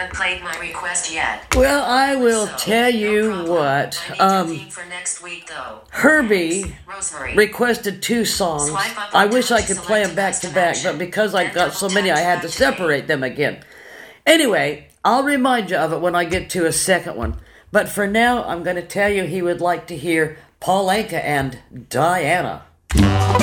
haven't played my request yet. Well, I will tell you what. For next week, though. Herbie Rosemary. requested 2 songs. I wish I could play them back to back, but because I got so many, I had to separate them again. Anyway, I'll remind you of it when I get to a second one. But for now, I'm going to tell you he would like to hear Paul Anka and Diana.